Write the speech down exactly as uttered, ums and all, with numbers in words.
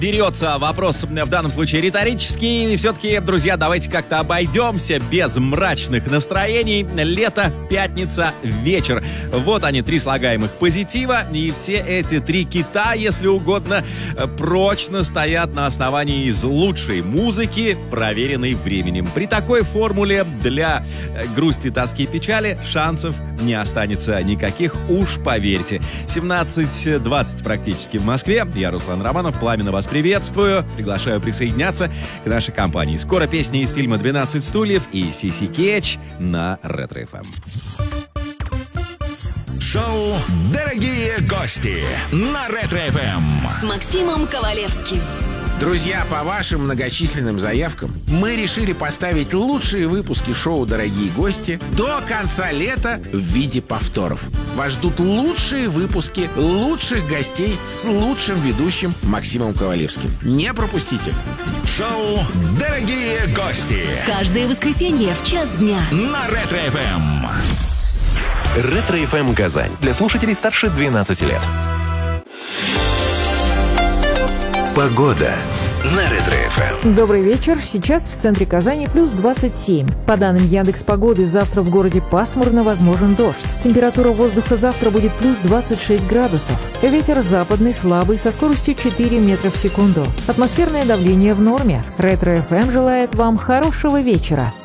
берется вопрос в данном случае риторический. И все-таки, друзья, давайте как-то обойдемся без мрачных настроений. Лето, пятница, вечер. Вот они, три слагаемых позитива. И все эти три кита, если угодно, прочно стоят на основании из лучшей музыки, проверенной временем. При такой формуле для грусти, тоски и печали шансов не останется никаких, уж поверьте. семнадцать двадцать практически в Москве. Я Руслан Романов, пламенно вас приветствую. Приглашаю присоединяться к нашей компании. Скоро песни из фильма «двенадцать стульев» и Си Си Кетч на Ретро эф эм. Шоу «Дорогие гости» на Ретро эф эм с Максимом Ковалевским. Друзья, по вашим многочисленным заявкам мы решили поставить лучшие выпуски шоу «Дорогие гости» до конца лета в виде повторов. Вас ждут лучшие выпуски лучших гостей с лучшим ведущим Максимом Ковалевским. Не пропустите. Шоу «Дорогие гости» каждое воскресенье в час дня на Ретро эф эм. Ретро эф эм Казань. Для слушателей старше двенадцати лет. Погода на Ретро эф эм. Добрый вечер. Сейчас в центре Казани плюс двадцать семь. По данным Яндекс.Погоды, завтра в городе пасмурно, возможен дождь. Температура воздуха завтра будет плюс двадцать шесть градусов. Ветер западный слабый со скоростью четыре метра в секунду. Атмосферное давление в норме. Ретро эф эм желает вам хорошего вечера.